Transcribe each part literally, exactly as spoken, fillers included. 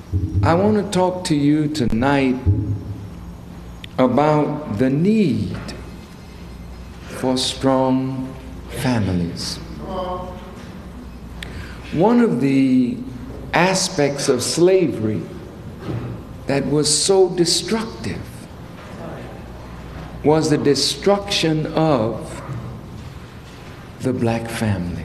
I want to talk to you tonight about the need for strong families. One of the aspects of slavery that was so destructive was the destruction of the black family.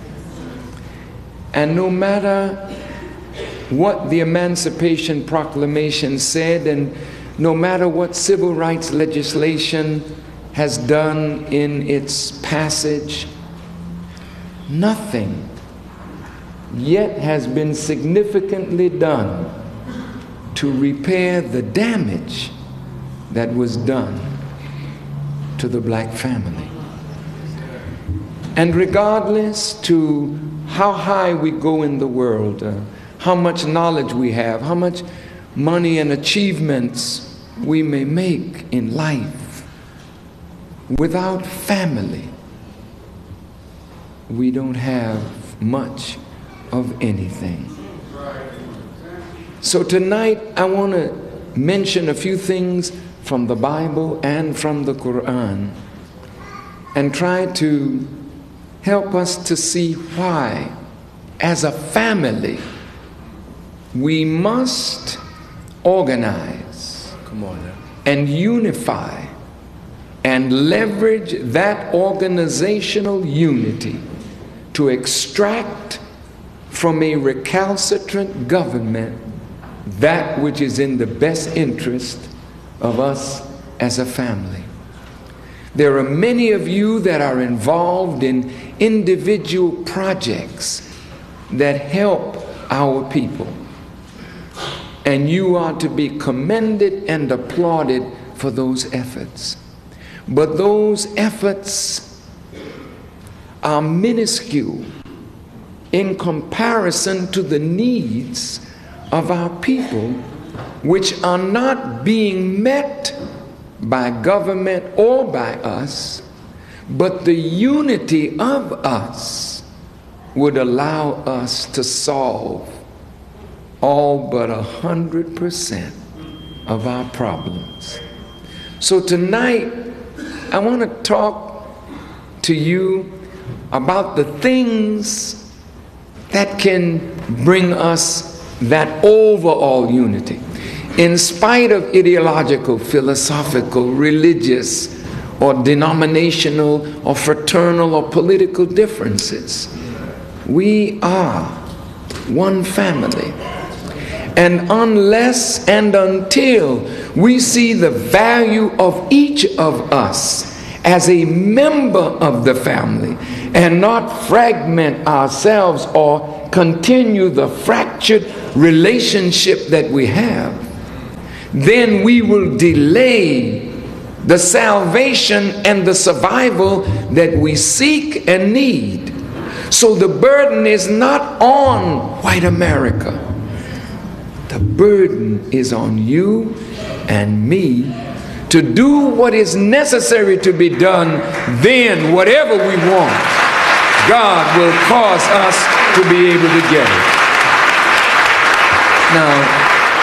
And no matter what the Emancipation Proclamation said, and no matter what civil rights legislation has done in its passage, nothing yet has been significantly done to repair the damage that was done to the black family. And regardless to how high we go in the world, uh, how much knowledge we have, how much money and achievements we may make in life, without family, we don't have much of anything. So tonight I want to mention a few things from the Bible and from the Quran and try to help us to see why, as a family, we must organize Come on now. and unify and leverage that organizational unity to extract from a recalcitrant government that which is in the best interest of us as a family. There are many of you that are involved in individual projects that help our people, and you are to be commended and applauded for those efforts. But those efforts are minuscule in comparison to the needs of our people, which are not being met by government or by us, but the unity of us would allow us to solve all but a hundred percent of our problems. So tonight, I want to talk to you about the things that can bring us that overall unity, in spite of ideological, philosophical, religious, or denominational, or fraternal, or political differences. We are one family. And unless and until we see the value of each of us as a member of the family and not fragment ourselves or continue the fractured relationship that we have, then we will delay the salvation and the survival that we seek and need. So the burden is not on white America. The burden is on you and me to do what is necessary to be done. Then whatever we want, God will cause us to be able to get it. Now,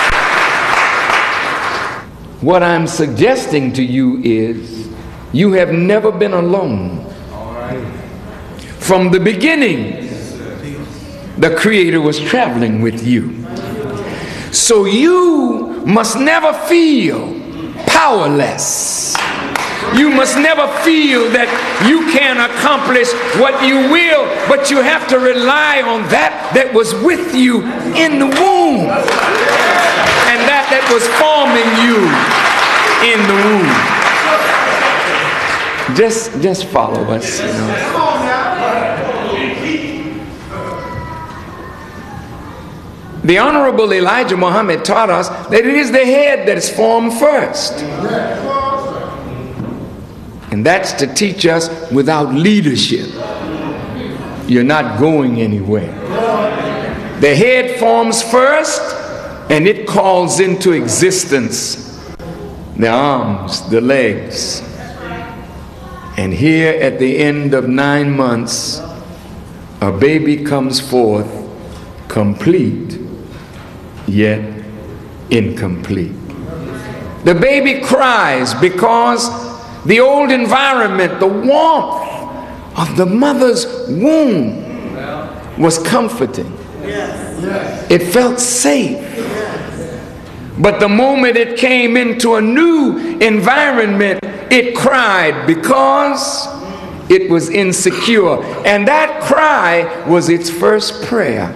what I'm suggesting to you is you have never been alone. From the beginning, the Creator was traveling with you. So you must never feel powerless. You must never feel that you can accomplish what you will, but you have to rely on that that was with you in the womb, and that that was forming you in the womb. Just, just follow us, you know. The Honorable Elijah Muhammad taught us that it is the head that is formed first. And that's to teach us without leadership, you're not going anywhere. The head forms first, and it calls into existence the arms, the legs. And here at the end of nine months, a baby comes forth complete yet incomplete. The baby cries because the old environment, the warmth of the mother's womb was comforting. It felt safe. But the moment it came into a new environment, it cried because it was insecure. And that cry was its first prayer.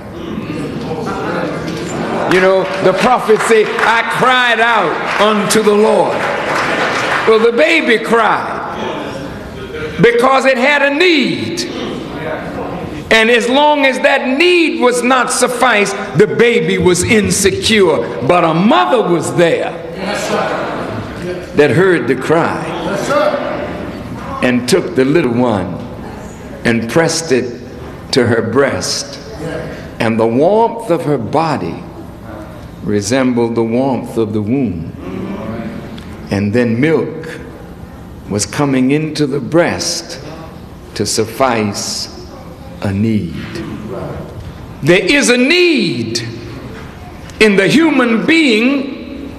You know, the prophets say, I cried out unto the Lord. Well, the baby cried because it had a need. And as long as that need was not sufficed, the baby was insecure. But a mother was there that heard the cry and took the little one and pressed it to her breast. And the warmth of her body resembled the warmth of the womb. And then milk was coming into the breast to suffice a need. There is a need in the human being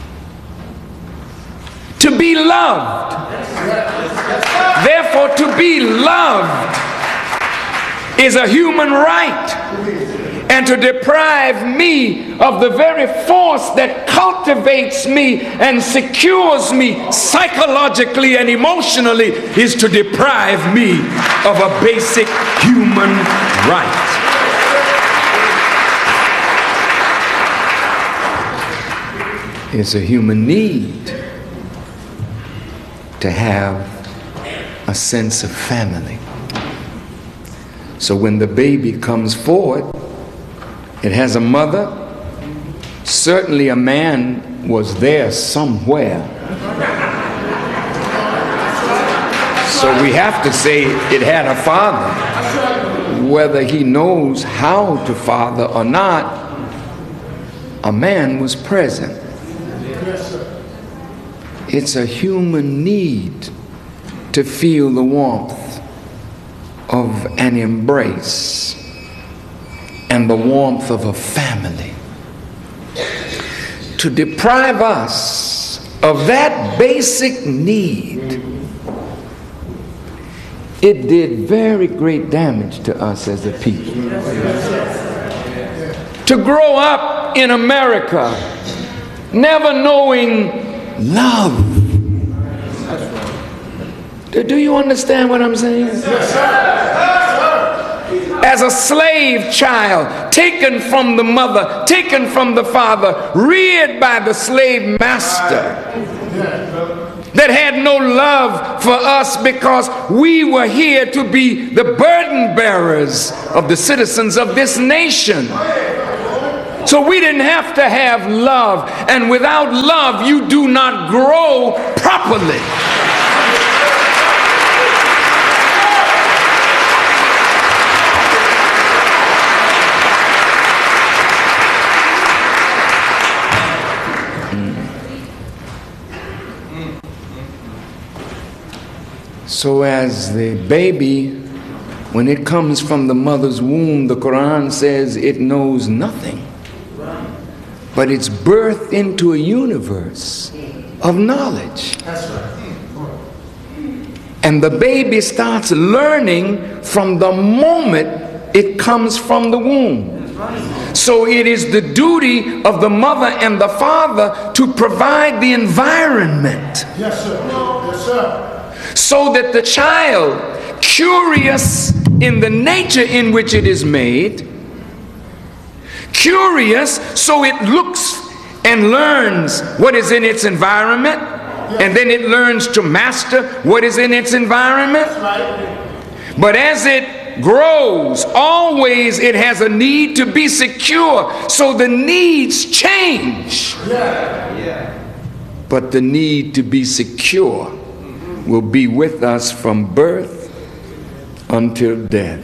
to be loved. Therefore, to be loved is a human right. And to deprive me of the very force that cultivates me and secures me psychologically and emotionally is to deprive me of a basic human right. It's a human need to have a sense of family. So when the baby comes forward, it has a mother. Certainly a man was there somewhere. So we have to say it had a father. Whether he knows how to father or not, a man was present. It's a human need to feel the warmth of an embrace and the warmth of a family. To deprive us of that basic need, it did very great damage to us as a people. To grow up in America never knowing love. Do you understand what I'm saying? As a slave child, taken from the mother, taken from the father, reared by the slave master, that had no love for us because we were here to be the burden bearers of the citizens of this nation. So we didn't have to have love, and without love you do not grow properly. So as the baby, when it comes from the mother's womb, the Quran says it knows nothing. But it's birthed into a universe of knowledge. And the baby starts learning from the moment it comes from the womb. So it is the duty of the mother and the father to provide the environment. Yes, sir. Yes, sir. So that the child, curious in the nature in which it is made, curious so it looks and learns what is in its environment, and then it learns to master what is in its environment. But as it grows, always it has a need to be secure, so the needs change. But the need to be secure will be with us from birth until death.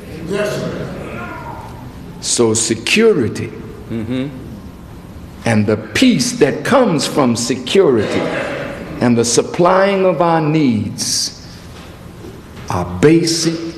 So security mm-hmm. and the peace that comes from security and the supplying of our needs are basic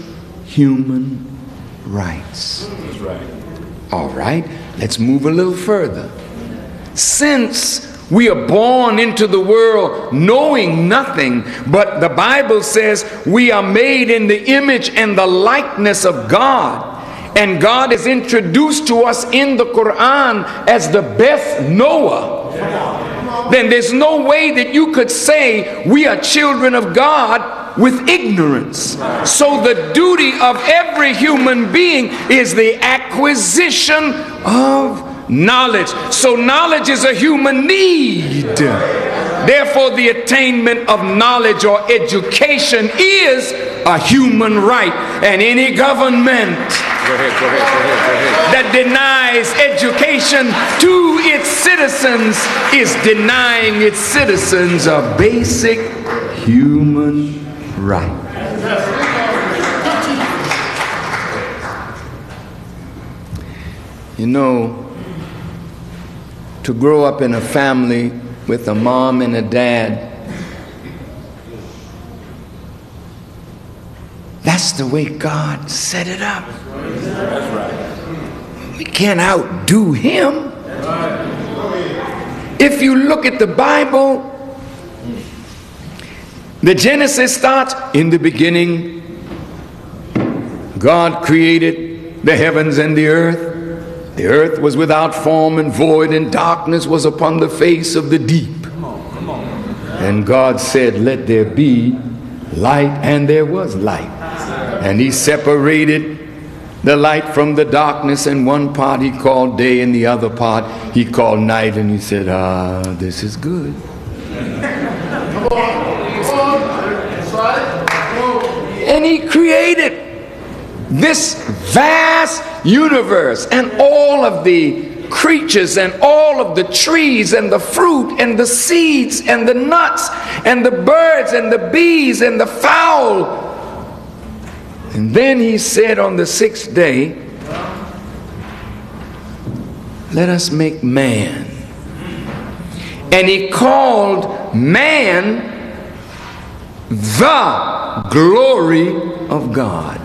human rights. That's right. All right, let's move a little further. since we are born into the world knowing nothing, but the Bible says we are made in the image and the likeness of God. And God is introduced to us in the Quran as the best knower. Then there's no way that you could say we are children of God with ignorance. So the duty of every human being is the acquisition of knowledge. So knowledge is a human need. Therefore, the attainment of knowledge or education is a human right. And any government go ahead, go ahead, go ahead, go ahead. that denies education to its citizens is denying its citizens a basic human right. You know, to grow up in a family with a mom and a dad, that's the way God set it up. That's right. We can't outdo him. If you look at the Bible, the Genesis starts, in the beginning, God created the heavens and the earth. The earth was without form and void, and darkness was upon the face of the deep. Come on, come on. And God said, let there be light, and there was light. And he separated the light from the darkness, and one part he called day and the other part he called night, and he said, ah, this is good. And he created this vast universe and all of the creatures and all of the trees and the fruit and the seeds and the nuts and the birds and the bees and the fowl. And then he said on the sixth day, let us make man. And he called man the glory of God.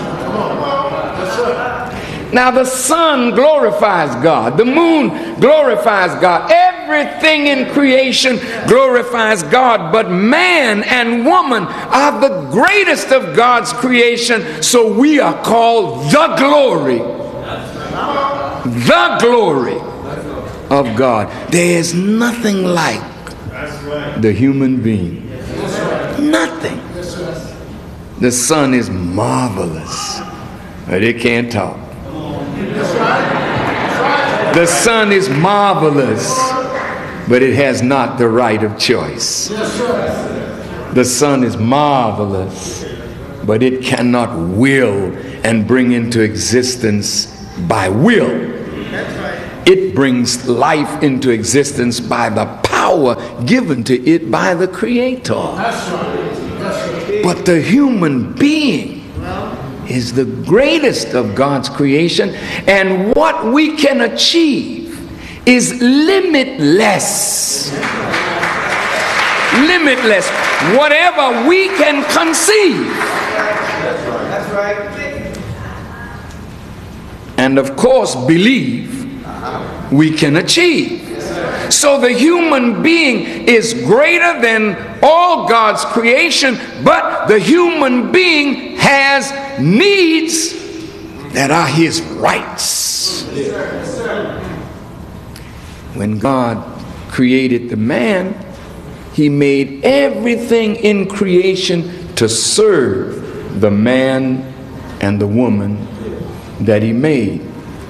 Now the sun glorifies God, the moon glorifies God, everything in creation glorifies God, but man and woman are the greatest of God's creation, so we are called the glory, the glory of God. There is nothing like the human being. Nothing. The sun is marvelous, but it can't talk. The sun is marvelous, but it has not the right of choice. The sun is marvelous, but it cannot will and bring into existence by will. It brings life into existence by the power given to it by the Creator. But the human being is the greatest of God's creation, and what we can achieve is limitless. Limitless. Whatever we can conceive. That's right. And of course, believe we can achieve. So the human being is greater than all God's creation, but the human being has needs that are his rights. When God created the man, he made everything in creation to serve the man and the woman that he made.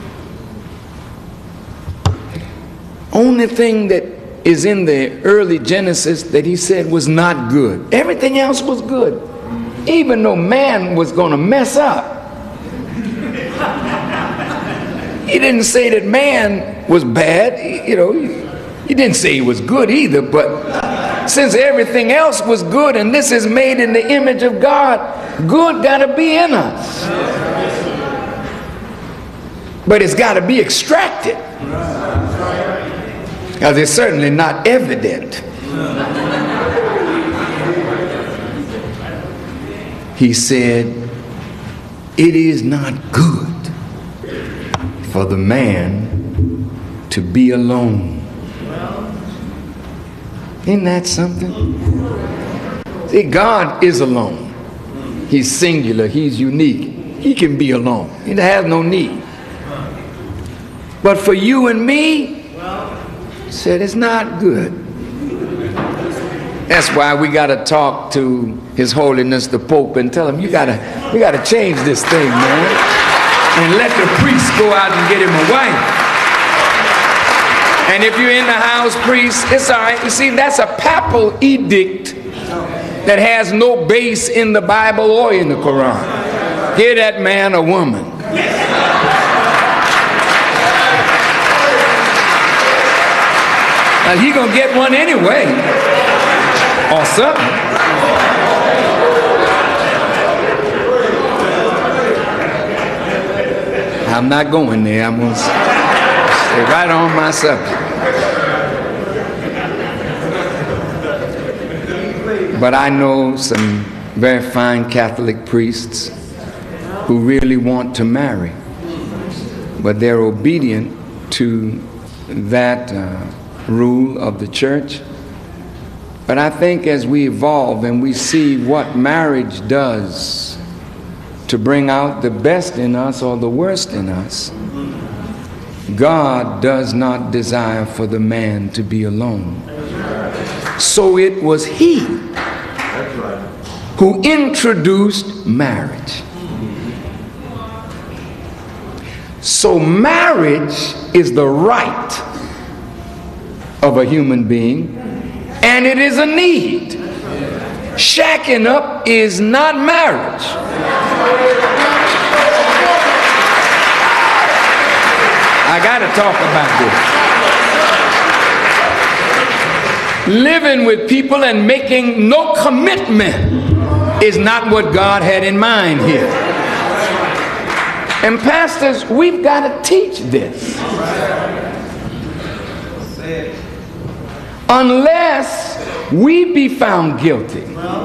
Only thing that is in the early Genesis that he said was not good. Everything else was good. Even though man was going to mess up. He didn't say that man was bad. You know, he didn't say he was good either. But since everything else was good and this is made in the image of God, good got to be in us. But it's got to be extracted. Because it's certainly not evident. He said, it is not good for the man to be alone. Isn't that something? See, God is alone. He's singular. He's unique. He can be alone. He has no need. But for you and me, he said it's not good. That's why we got to talk to His Holiness the Pope and tell him, you got to we got to change this thing, man. And let the priest go out and get him a wife. And if you're in the house, priest, it's all right. You see, that's a papal edict that has no base in the Bible or in the Quran. Give that man a woman. Now, he gonna get one anyway, or something. I'm not going there. I'm gonna stay right on my subject. But I know some very fine Catholic priests who really want to marry, but they're obedient to that uh, rule of the church. But I think as we evolve and we see what marriage does to bring out the best in us or the worst in us, God does not desire for the man to be alone. So it was He who introduced marriage. So marriage is the right of a human being, and it is a need. Shacking up is not marriage. I got to talk about this. Living with people and making no commitment is not what God had in mind here. And pastors, we've got to teach this. Unless we be found guilty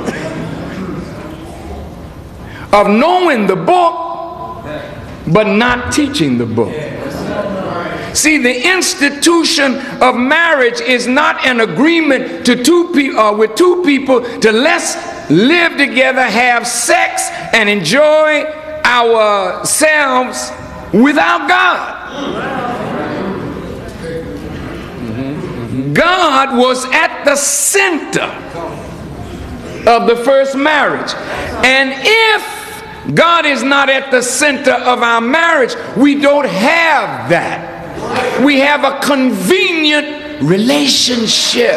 of knowing the book but not teaching the book. See, the institution of marriage is not an agreement to two people uh, with two people to let's live together, have sex, and enjoy ourselves without God. God was at the center of the first marriage. And if God is not at the center of our marriage, we don't have that. We have a convenient relationship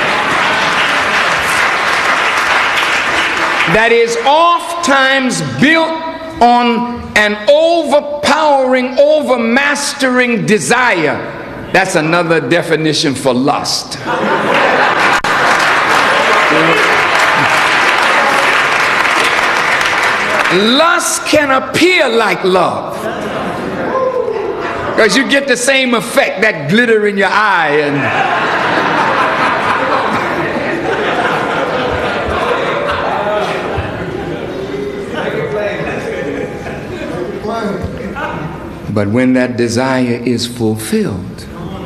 that is oftentimes built on an overpowering, overmastering desire. That's another definition for lust. Lust can appear like love, because you get the same effect, that glitter in your eye. And but when that desire is fulfilled,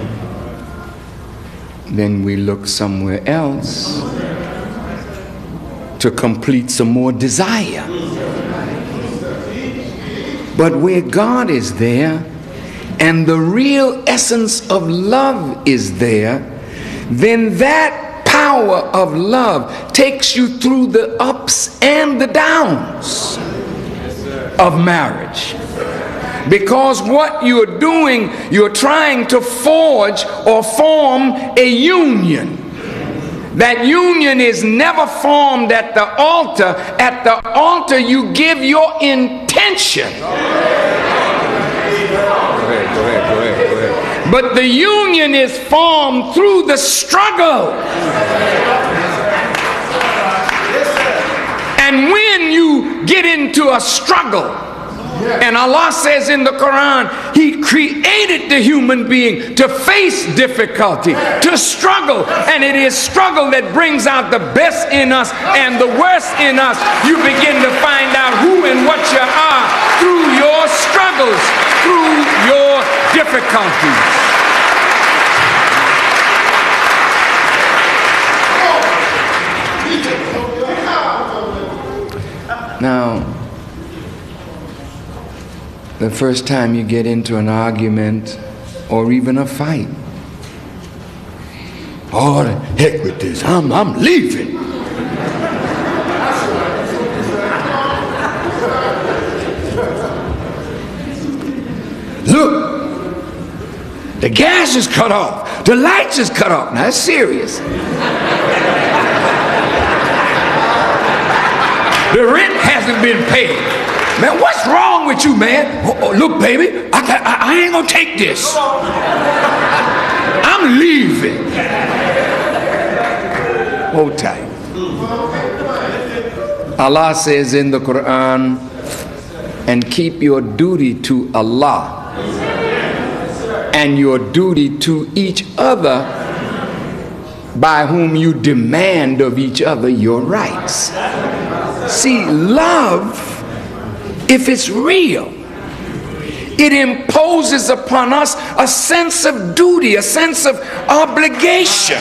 then we look somewhere else to complete some more desire. But where God is there and the real essence of love is there, then that power of love takes you through the ups and the downs of marriage. Because what you're doing, you're trying to forge or form a union. That union is never formed at the altar. At the altar, you give your intention. Go ahead, go ahead, go ahead, go ahead. But the union is formed through the struggle. And when you get into a struggle, and Allah says in the Quran, He created the human being to face difficulty, to struggle. And it is struggle that brings out the best in us and the worst in us. You begin to find out who and what you are through your struggles, through your difficulties. Now, the first time you get into an argument or even a fight, oh, the heck with this, I'm, I'm leaving. Look, the gas is cut off, the lights is cut off. Now, that's serious. The rent hasn't been paid. Man, what's wrong with you, man? Oh, oh, look, baby, I, got, I, I ain't gonna take this. I'm leaving. Hold tight. Allah says in the Quran, and keep your duty to Allah and your duty to each other, by whom you demand of each other your rights. See, love, if it's real, it imposes upon us a sense of duty, a sense of obligation.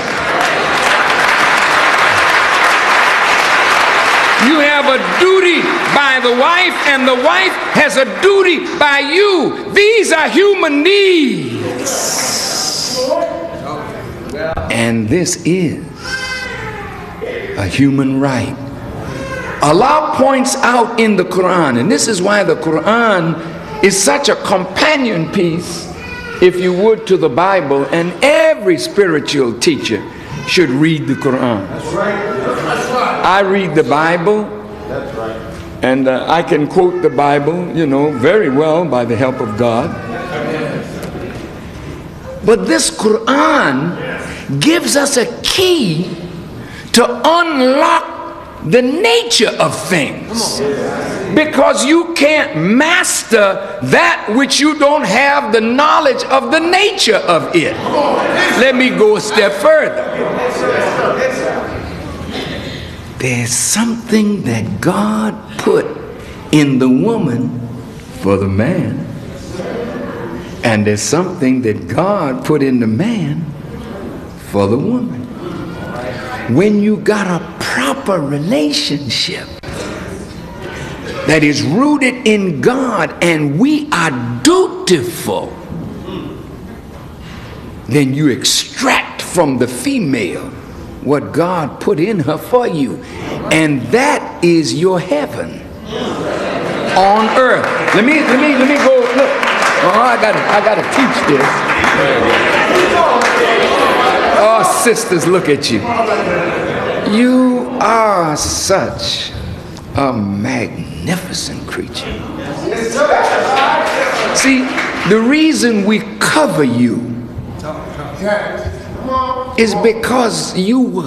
You have a duty by the wife, and the wife has a duty by you. These are human needs. And this is a human right. Allah points out in the Quran, and this is why the Quran is such a companion piece, if you would, to the Bible, and every spiritual teacher should read the Quran. That's right. That's right. I read the Bible. That's right. And uh, I can quote the Bible, you know, very well by the help of God. But this Quran gives us a key to unlock the nature of things, because you can't master that which you don't have the knowledge of the nature of it. Let me go a step further. There's something that God put in the woman for the man, and there's something that God put in the man for the woman. When you got a proper relationship that is rooted in God, and we are dutiful, then you extract from the female what God put in her for you, and that is your heaven on earth. Let me let me let me go. Look, oh, I gotta I gotta teach this. Oh, sisters, look at you. You are such a magnificent creature. See, the reason we cover you is because you were